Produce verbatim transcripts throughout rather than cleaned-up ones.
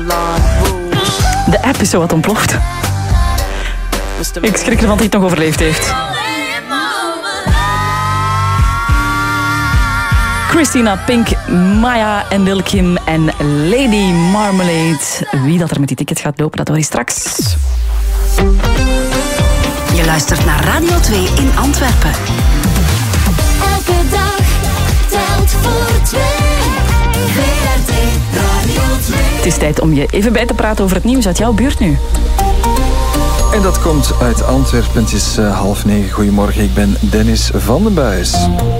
De app is zo wat ontploft. Ik schrik ervan dat hij het nog overleefd heeft. Christina, Pink, Maya en Lil Kim en Lady Marmalade. Wie dat er met die ticket gaat lopen, dat hoor je straks. Je luistert naar Radio twee in Antwerpen. Elke dag telt voor twee. V R T Radio twee. Het is tijd om je even bij te praten over het nieuws uit jouw buurt nu. En dat komt uit Antwerpen. Het is uh, half negen. Goedemorgen, ik ben Dennis van den Buis.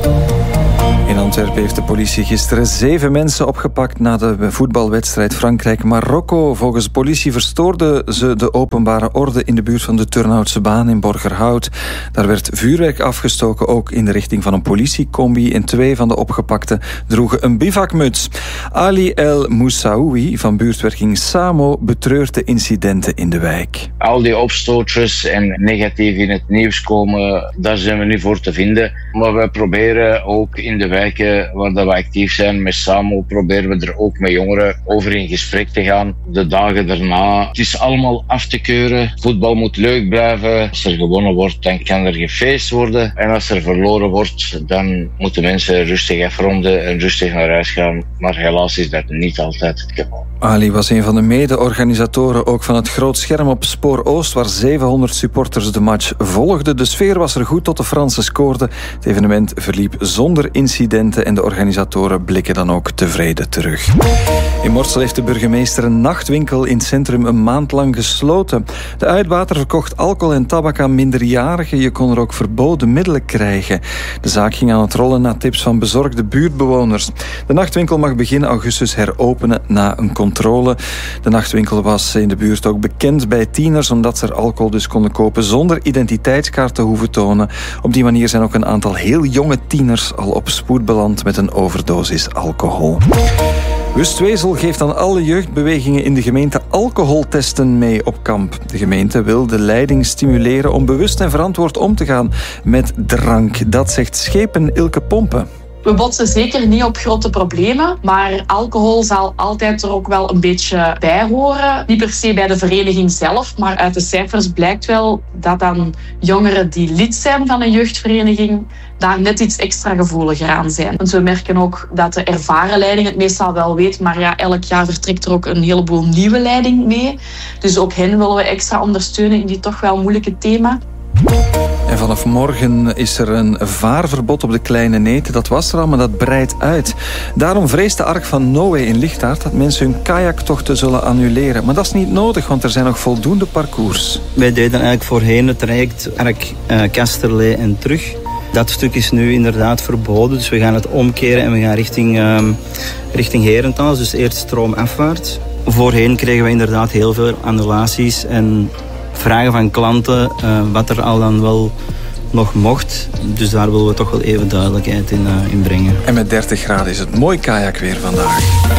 In Antwerpen heeft de politie gisteren zeven mensen opgepakt na de voetbalwedstrijd Frankrijk-Marokko. Volgens de politie verstoorden ze de openbare orde in de buurt van de Turnhoutse baan in Borgerhout. Daar werd vuurwerk afgestoken, ook in de richting van een politiecombi. En twee van de opgepakten droegen een bivakmuts. Ali El Moussaoui van buurtwerking Samo betreurt de incidenten in de wijk. Al die opstootjes en negatief in het nieuws komen, daar zijn we nu voor te vinden. Maar we proberen ook in de wijken waar we actief zijn met Samo, proberen we er ook met jongeren over in gesprek te gaan. De dagen daarna, het is allemaal af te keuren. Voetbal moet leuk blijven. Als er gewonnen wordt, dan kan er gefeest worden. En als er verloren wordt, dan moeten mensen rustig afronden en rustig naar huis gaan. Maar helaas is dat niet altijd het geval. Ali was een van de mede-organisatoren ook van het Groot Scherm op Spoor Oost, waar zevenhonderd supporters de match volgden. De sfeer was er goed tot de Fransen scoorden. Het evenement verliep zonder incidenten en de organisatoren blikken dan ook tevreden terug. In Mortsel heeft de burgemeester een nachtwinkel in het centrum een maand lang gesloten. De uitbater verkocht alcohol en tabak aan minderjarigen. Je kon er ook verboden middelen krijgen. De zaak ging aan het rollen na tips van bezorgde buurtbewoners. De nachtwinkel mag begin augustus heropenen na een controle. Controle. De nachtwinkel was in de buurt ook bekend bij tieners, omdat ze er alcohol dus konden kopen zonder identiteitskaart te hoeven tonen. Op die manier zijn ook een aantal heel jonge tieners al op spoed beland met een overdosis alcohol. Wustwezel geeft aan alle jeugdbewegingen in de gemeente alcoholtesten mee op kamp. De gemeente wil de leiding stimuleren om bewust en verantwoord om te gaan met drank. Dat zegt schepen Ilke Pompen. We botsen zeker niet op grote problemen, maar alcohol zal altijd er ook wel een beetje bij horen. Niet per se bij de vereniging zelf, maar uit de cijfers blijkt wel dat dan jongeren die lid zijn van een jeugdvereniging daar net iets extra gevoeliger aan zijn. Want we merken ook dat de ervaren leiding het meestal wel weet, maar ja, elk jaar vertrekt er ook een heleboel nieuwe leiding mee. Dus ook hen willen we extra ondersteunen in die toch wel moeilijke thema. En vanaf morgen is er een vaarverbod op de Kleine Neet. Dat was er al, maar dat breidt uit. Daarom vreest de Ark van Noé in Lichtaert dat mensen hun kajaktochten zullen annuleren. Maar dat is niet nodig, want er zijn nog voldoende parcours. Wij deden eigenlijk voorheen het traject Ark uh, Kasterlee en terug. Dat stuk is nu inderdaad verboden, dus we gaan het omkeren en we gaan richting, uh, richting Herentals, dus eerst stroomafwaarts. Voorheen kregen we inderdaad heel veel annulaties en vragen van klanten, uh, wat er al dan wel nog mocht. Dus daar willen we toch wel even duidelijkheid in, uh, in brengen. En met dertig graden is het mooi kajakweer vandaag.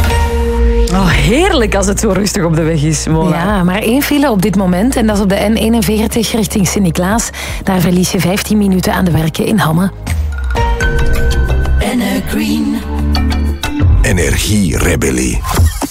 Oh, heerlijk als het zo rustig op de weg is, Mona. Ja, maar één file op dit moment en dat is op de N eenenveertig richting Sint-Niklaas. Daar verlies je vijftien minuten aan de werken in Hamme. Green. Energierebellie.